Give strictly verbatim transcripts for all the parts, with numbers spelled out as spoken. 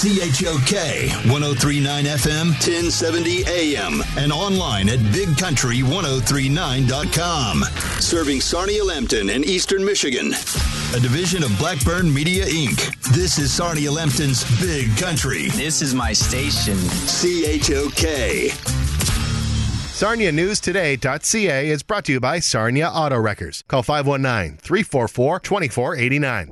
C H O K one oh three point nine F M, ten seventy A M, and online at big country ten thirty-nine dot com. Serving Sarnia, Lambton, and Eastern Michigan. A division of Blackburn Media, Incorporated. This is Sarnia, Lambton's Big Country. This is my station. C H O K. Sarnia News Today dot C A is brought to you by Sarnia Auto Wreckers. Call five one nine, three four four, two four eight nine.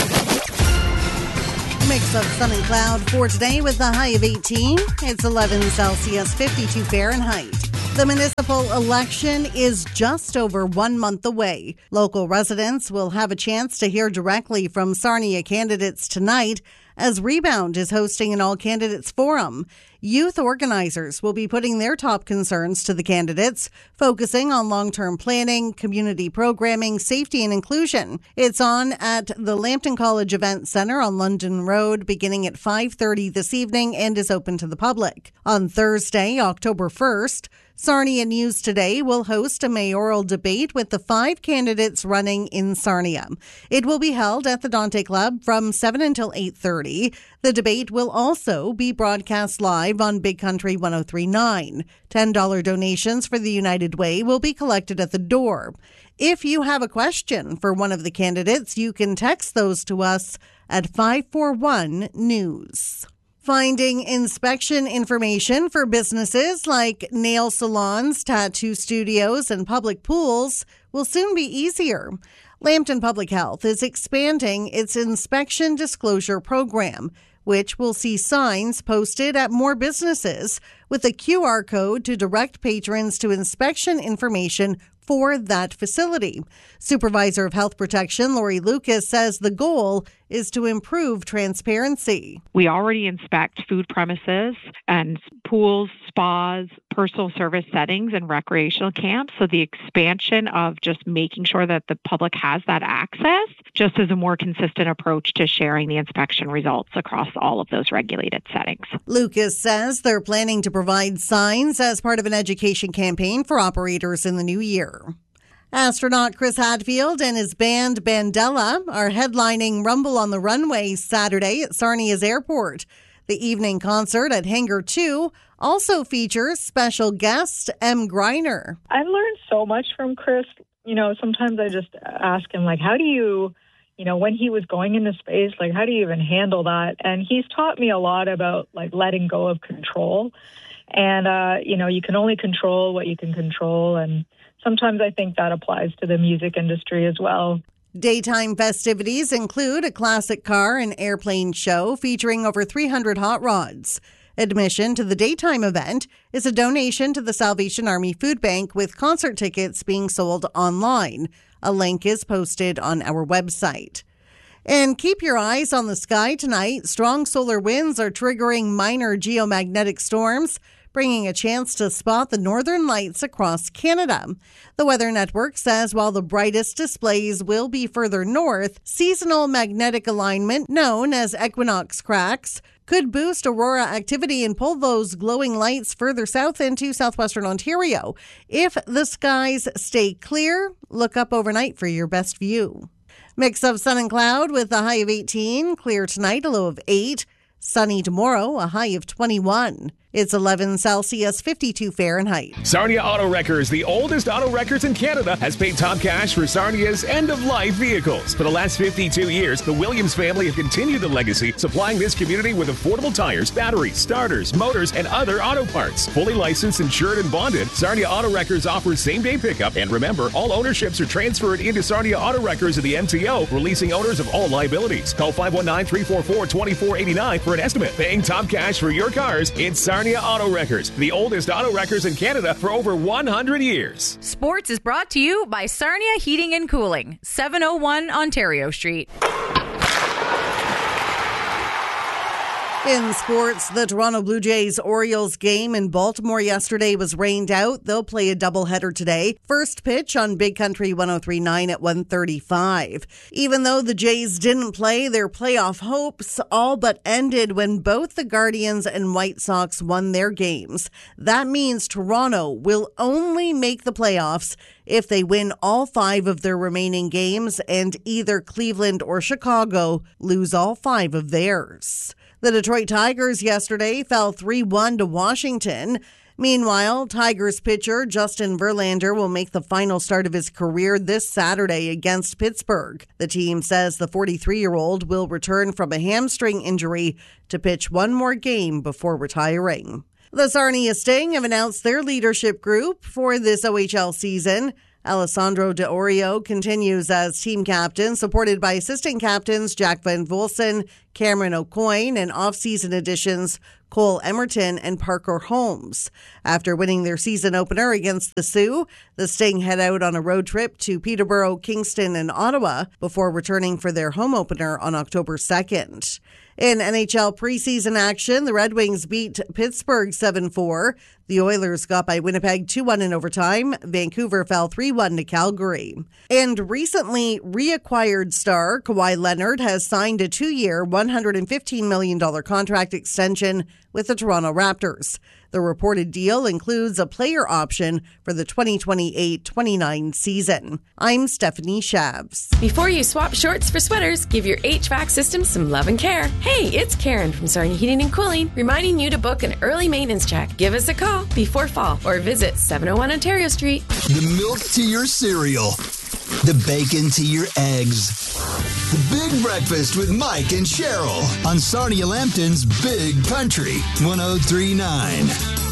Mix of sun and cloud for today with a high of eighteen. It's eleven Celsius, fifty-two Fahrenheit. The municipal election is just over one month away. Local residents will have a chance to hear directly from Sarnia candidates tonight as Rebound is hosting an all-candidates forum. Youth organizers will be putting their top concerns to the candidates, focusing on long-term planning, community programming, safety, and inclusion. It's on at the Lambton College Event Center on London Road beginning at five thirty this evening and is open to the public. On Thursday, October first, Sarnia News Today will host a mayoral debate with the five candidates running in Sarnia. It will be held at the Dante Club from seven until eight thirty. The debate will also be broadcast live on Big Country ten thirty-nine. ten dollars donations for the United Way will be collected at the door. If you have a question for one of the candidates, you can text those to us at five four one news. Finding inspection information for businesses like nail salons, tattoo studios, and public pools will soon be easier. Lambton Public Health is expanding its inspection disclosure program, which will see signs posted at more businesses with a Q R code to direct patrons to inspection information for that facility. Supervisor of Health Protection, Lori Lucas, says the goal is to improve transparency. We already inspect food premises and pools, spas, personal service settings, and recreational camps. So the expansion of just making sure that the public has that access just is a more consistent approach to sharing the inspection results across all of those regulated settings. Lucas says they're planning to provide signs as part of an education campaign for operators in the new year. Astronaut Chris Hadfield and his band Bandella are headlining Rumble on the Runway Saturday at Sarnia's Airport. The evening concert at Hangar two also features special guest M. Greiner. I've learned so much from Chris. You know, sometimes I just ask him, like, how do you, you know, when he was going into space, like, how do you even handle that? And he's taught me a lot about, like, letting go of control. And, uh, you know, you can only control what you can control. And sometimes I think that applies to the music industry as well. Daytime festivities include a classic car and airplane show featuring over three hundred hot rods. Admission to the daytime event is a donation to the Salvation Army Food Bank, with concert tickets being sold online. A link is posted on our website. And keep your eyes on the sky tonight. Strong solar winds are triggering minor geomagnetic storms, bringing a chance to spot the northern lights across Canada. The Weather Network says while the brightest displays will be further north, seasonal magnetic alignment, known as equinox cracks, could boost aurora activity and pull those glowing lights further south into southwestern Ontario. If the skies stay clear, look up overnight for your best view. Mix of sun and cloud with a high of eighteen. Clear tonight, a low of eight. Sunny tomorrow, a high of twenty-one. It's eleven Celsius, fifty-two Fahrenheit. Sarnia Auto Wreckers, the oldest auto wreckers in Canada, has paid top cash for Sarnia's end-of-life vehicles. For the last fifty-two years, the Williams family have continued the legacy, supplying this community with affordable tires, batteries, starters, motors, and other auto parts. Fully licensed, insured, and bonded, Sarnia Auto Wreckers offers same-day pickup. And remember, all ownerships are transferred into Sarnia Auto Wreckers of the M T O, releasing owners of all liabilities. Call five one nine, three four four, two four eight nine for an estimate. Paying top cash for your cars, it's Sarnia Auto Wreckers, the oldest auto wreckers in Canada for over one hundred years. Sports is brought to you by Sarnia Heating and Cooling, seven oh one Ontario Street. In sports, the Toronto Blue Jays-Orioles game in Baltimore yesterday was rained out. They'll play a doubleheader today. First pitch on Big Country ten thirty-nine at one thirty-five. Even though the Jays didn't play, their playoff hopes all but ended when both the Guardians and White Sox won their games. That means Toronto will only make the playoffs if they win all five of their remaining games and either Cleveland or Chicago lose all five of theirs. The Detroit Tigers yesterday fell three one to Washington. Meanwhile, Tigers pitcher Justin Verlander will make the final start of his career this Saturday against Pittsburgh. The team says the forty-three-year-old will return from a hamstring injury to pitch one more game before retiring. The Sarnia Sting have announced their leadership group for this O H L season. Alessandro De Orio continues as team captain, supported by assistant captains Jack Van Volsen, Cameron O'Coin, and off-season additions Cole Emerton and Parker Holmes. After winning their season opener against the Sioux, the Sting head out on a road trip to Peterborough, Kingston, and Ottawa before returning for their home opener on October second. In N H L preseason action, the Red Wings beat Pittsburgh seven four. The Oilers got by Winnipeg two one in overtime. Vancouver fell three one to Calgary. And recently reacquired star Kawhi Leonard has signed a two-year, one hundred fifteen million dollars contract extension with the Toronto Raptors. The reported deal includes a player option for the twenty twenty-eight twenty-nine season. I'm Stephanie Shabs. Before you swap shorts for sweaters, give your H V A C system some love and care. Hey, it's Karen from Sarnia Heating and Cooling, reminding you to book an early maintenance check. Give us a call before fall or visit seven oh one Ontario Street. The milk to your cereal. The bacon to your eggs. The Big Breakfast with Mike and Cheryl on Sarnia Lambton's Big Country one oh three point nine.